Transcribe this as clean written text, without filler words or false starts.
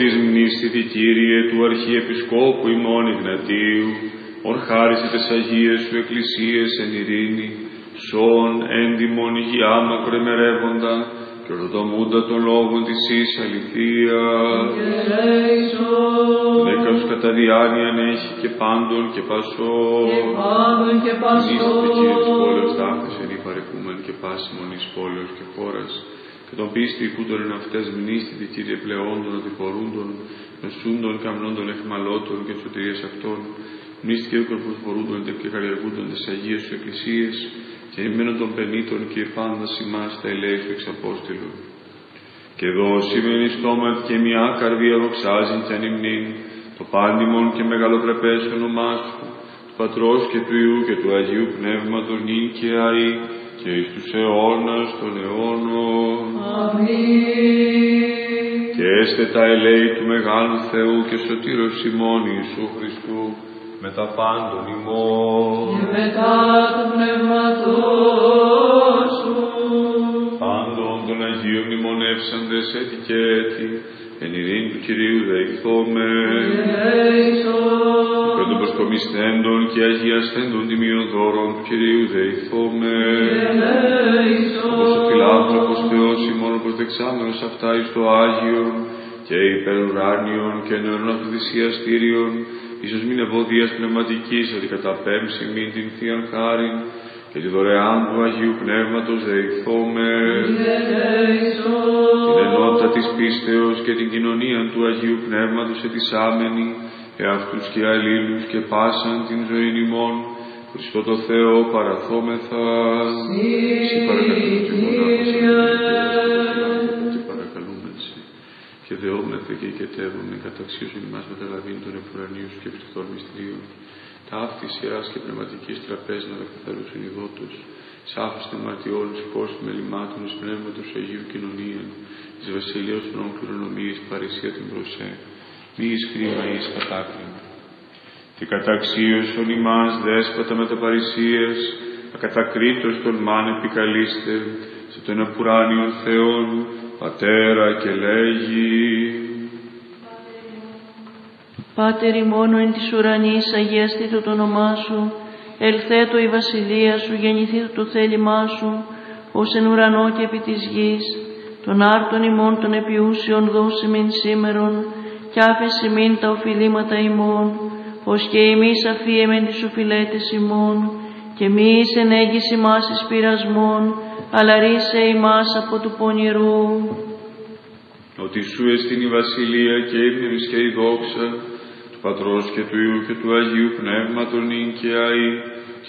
της μνήστητη Κύριε του Αρχιεπισκόπου ημών Ιγνατίου, ορ χάρισε τες Αγίες σου εκκλησίες εν ειρήνη, σών έντιμον υγειά μακροημερεύοντα, και ορδομούντα των λόγων της εις αληθεία. Δέκα σου κατά διάνοιαν έχει και πάντων και πασών. Μνήστητε Κύριε της πόλεως δάφνης εν υπαρεχούμεν και πάση μονής πόλεως και χώρας, και τον πίστη υπούντων εν αυτές μνήστητε Κύριε πλεόντων, αντιπορούντων, νοσούντων, καμνόντων, εχμαλώτων και της σωτηρίας αυτών. Μνήστηκε ο κορποσφορούντων και καλλιεργούντων τις Αγίες σου εκκλησίες, και εμένων των πενήτων και εφάντας ημάς τα ελέη σου εξ Απόστηλου. Και δώσει μεν εις στόματι και μια καρδία δοξάζει και ανυμνήν, το πάντιμον και μεγαλοπρεπές όνομά σου, του Πατρός και του Υιού και του Αγίου Πνεύματος νυν και αεί, και εις τους αιώνας των αιώνων. Αμήν. Και έστε τα ελέη του Μεγάλου Θεού και Σωτήρος ημών Ιησού Χριστού, με τα πάντων ημών και μετά του πνεύματός σου, πάντων των Αγίων μνημονεύσαντες έτη και έτη, εν ειρήνη του Κυρίου δεηθώμε. Και των προσκομισθέντων και αγιασθέντων τιμίων δώρων του Κυρίου δεηθώμε. Όπως ο φιλάνθρωπος Θεός ημών προσδεξάμενος αυτά εις το Άγιον και υπερουράνιον και νεοναυτοδυσιαστήριον, ίσως μην ευωδίας πνευματικής αντικαταπέμψει μην την Θείαν Χάριν, και τη δωρεάν του Αγίου Πνεύματος δεηθώμε. Την ενότητα της πίστεως και την κοινωνία του Αγίου Πνεύματος ετισάμενη, εαυτούς και αλλήλους και πάσαν την ζωήν ημών, Χριστό το Θεό παραθόμεθα. Σε παρακαλούμε και παρακαλούμε σε. Και δεόμεθα και οικετεύουμε καταξίωσον ημάς μεταλαβήν των επουρανίων σου και ευτυχών μυστηρίων. Ταύτης ιεράς και πνευματικής τραπέζ να δεκαθαρούσουν ειδότους, σάφιστε μαρτιών σηκώσου με λιμάτων εις πνεύματος Αγίου κοινωνίαν, εις βασιλείως των κληρονομίης παρησία την προσέ, μη εις κρίμα εις κατάκριμα. Και καταξίωσον ημάς δέσποτα με τα παρησίες, ακατακρίτως των μάν επικαλείστε, σε τον επουράνιον Θεόν, Πατέρα και λέγει. Πάτερ ημών εν της ουρανής, αγιαστήτω το όνομά σου, ελθέτω η βασιλεία σου, γεννηθήτω το θέλημά σου, ως εν ουρανό και επί της γης. Των άρτων ημών των επιούσιων δώσε μην σήμερον, κι άφεση μην τα οφειλήματα ημών, ως και εμείς αφίεμεν τις οφειλέτες ημών, και μη εις ενέγγιση μας εις πειρασμών, αλλά ρίσε ημάς από του πονηρού. Ότι σου εστίν η βασιλεία και η μνήμης και η δόξα, του Πατρός και του Υιού και του Αγίου Πνεύματος νυν και αεί,